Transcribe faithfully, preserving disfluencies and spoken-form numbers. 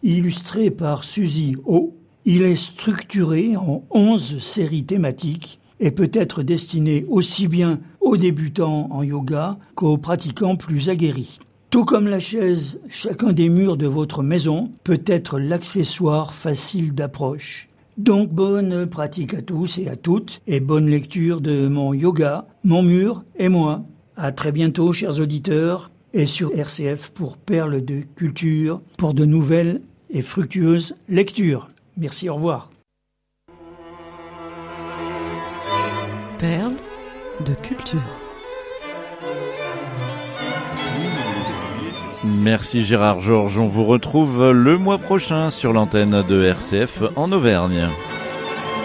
illustré par Suzy O. Il est structuré en onze séries thématiques et peut être destiné aussi bien aux débutants en yoga qu'aux pratiquants plus aguerris. Tout comme la chaise, chacun des murs de votre maison peut être l'accessoire facile d'approche. Donc bonne pratique à tous et à toutes et bonne lecture de mon yoga, mon mur et moi. À très bientôt, chers auditeurs, et sur R C F pour Perles de Culture, pour de nouvelles et fructueuses lectures. Merci, au revoir. Perles de culture. Merci Gérard Georges, on vous retrouve le mois prochain sur l'antenne de R C F en Auvergne.